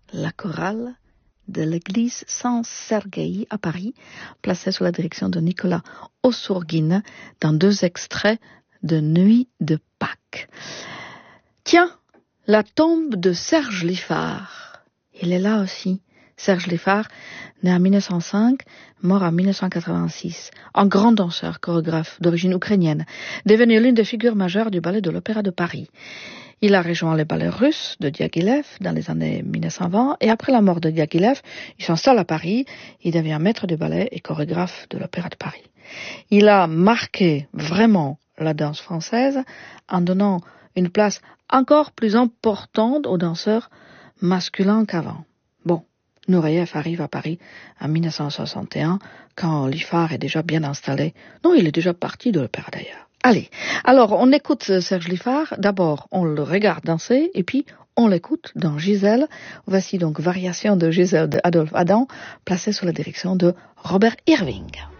la chorale de l'église Saint-Sergueï à Paris, placée sous la direction de Nicolas Ossourguine, dans 2 extraits de Nuit de Pâques. Tiens, la tombe de Serge Liffard, il est là aussi. Serge Liffard, né en 1905, mort en 1986, un grand danseur, chorégraphe d'origine ukrainienne, devenu l'une des figures majeures du ballet de l'Opéra de Paris. Il a rejoint les ballets russes de Diaghilev dans les années 1920 et après la mort de Diaghilev, il s'installe à Paris, il devient maître de ballet et chorégraphe de l'Opéra de Paris. Il a marqué vraiment la danse française en donnant une place encore plus importante aux danseurs masculins qu'avant. Bon, Nureyev arrive à Paris en 1961, quand Liffard est déjà bien installé. Non, il est déjà parti de l'opéra d'ailleurs. Allez, alors on écoute Serge Liffard. D'abord, on le regarde danser et puis on l'écoute dans Gisèle. Voici donc Variation de Gisèle de Adolphe Adam, placée sous la direction de Robert Irving.